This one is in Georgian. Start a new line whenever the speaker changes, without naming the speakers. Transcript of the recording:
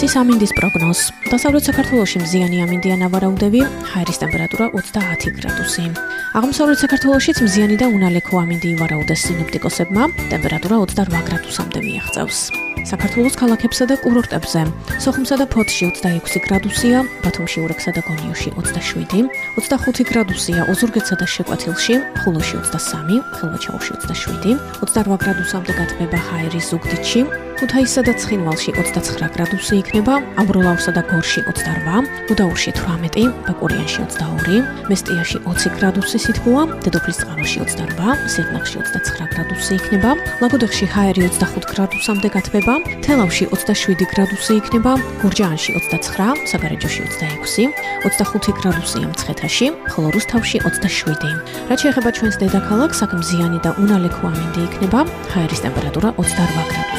ამინდის პროგნოზ. დასავლეთ საქართველოში მზიანი ამინდია ნავარაუდები, ჰაერის ტემპერატურა 30 გრადუსი. აღმოსავლეთ საქართველოშიც მზიანი და უნალექო ამინდი ივარაუდეს სინოპტიკოსებმა, ტემპერატურა 28 გრადუსამდე მიაღწევს. საქართველოს ქალაქებსა და კურორტებზე. სოხუმსა და ფოთში 26 გრადუსია, ბათუმში, ურექსა და გონიოში 27, 25 გრადუსია ოზურგეთსა და შეკვეთილში, ხულოში 23, ხელვაჩაუში 27, 28 გრადუსამდე გათბება ჰაერი ზუგდიდში, ქუთაისსა და ცხინვალში 29 გრადუსი იქნება, ამბროლაურსა და გორში 28, გუდაურში 18, ბაკურიანში 22, მესტიაში 20 გრადუსი სითბოა, დედოფლისწყაროში 28, სიღნაღში 29 გრადუსი იქნება, ლაგოდეხში ჰაერი 25 გრადუსამდე გათბება, თელავში 27 გრადუსი იქნება, გურჯაანში 29, საგარეჯოში 26, 25 გრადუსია მცხეთაში, ხოლო რუსთავში 27. რაც შეეხება ჩვენს დედაქალაქს, აქ მზიანი და უნალექო ამინდი იქნება, ჰაერის ტემპერატურა 28 გრადუსი.